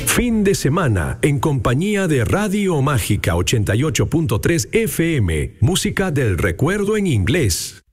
Fin de semana en compañía de Radio Mágica 88.3 FM, música del recuerdo en inglés.